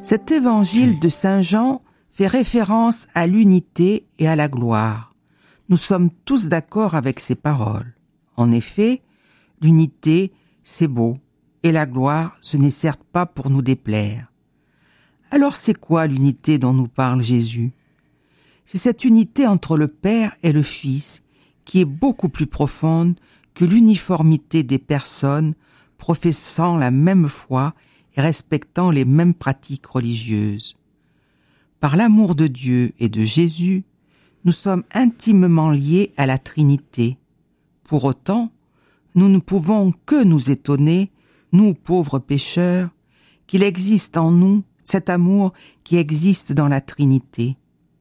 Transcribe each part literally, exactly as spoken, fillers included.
Cet évangile de Saint Jean fait référence à l'unité et à la gloire. Nous sommes tous d'accord avec ces paroles. En effet, l'unité, c'est beau, et la gloire, ce n'est certes pas pour nous déplaire. Alors c'est quoi l'unité dont nous parle Jésus ? C'est cette unité entre le Père et le Fils qui est beaucoup plus profonde que l'uniformité des personnes professant la même foi et respectant les mêmes pratiques religieuses. Par l'amour de Dieu et de Jésus, nous sommes intimement liés à la Trinité. Pour autant, nous ne pouvons que nous étonner, nous pauvres pécheurs, qu'il existe en nous cet amour qui existe dans la Trinité.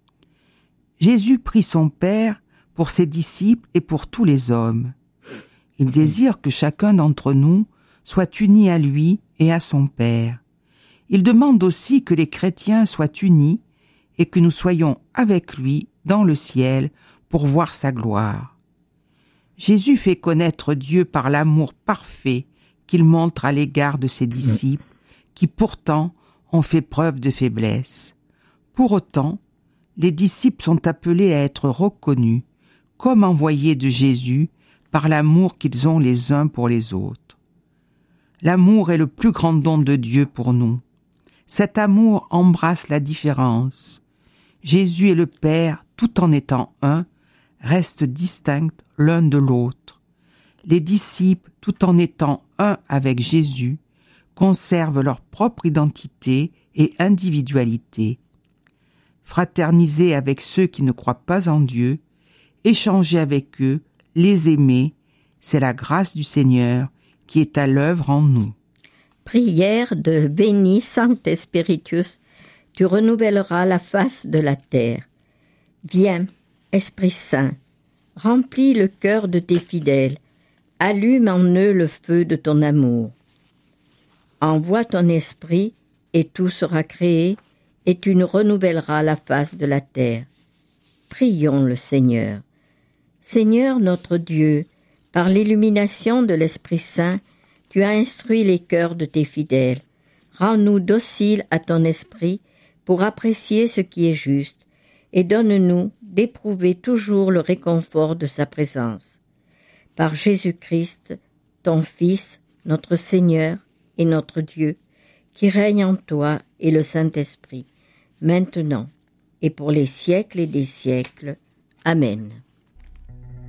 Jésus prie son Père pour ses disciples et pour tous les hommes. Il désire que chacun d'entre nous soit uni à lui et à son Père. Il demande aussi que les chrétiens soient unis et que nous soyons avec lui dans le ciel pour voir sa gloire. Jésus fait connaître Dieu par l'amour parfait qu'il montre à l'égard de ses disciples, qui pourtant ont fait preuve de faiblesse. Pour autant, les disciples sont appelés à être reconnus comme envoyés de Jésus par l'amour qu'ils ont les uns pour les autres. L'amour est le plus grand don de Dieu pour nous. Cet amour embrasse la différence. Jésus et le Père, tout en étant un, restent distincts l'un de l'autre. Les disciples, tout en étant un avec Jésus, conservent leur propre identité et individualité. Fraterniser avec ceux qui ne croient pas en Dieu, échanger avec eux, les aimer, c'est la grâce du Seigneur qui est à l'œuvre en nous. Prière de Veni Sancte Spiritus, tu renouvelleras la face de la terre. Viens, Esprit Saint, remplis le cœur de tes fidèles, allume en eux le feu de ton amour. Envoie ton esprit et tout sera créé, et tu nous renouvelleras la face de la terre. Prions le Seigneur. Seigneur notre Dieu, par l'illumination de l'Esprit Saint, tu as instruit les cœurs de tes fidèles. Rends-nous dociles à ton esprit pour apprécier ce qui est juste, et donne-nous d'éprouver toujours le réconfort de sa présence. Par Jésus-Christ, ton Fils, notre Seigneur et notre Dieu, qui règne en toi et le Saint-Esprit, maintenant et pour les siècles et des siècles. Amen.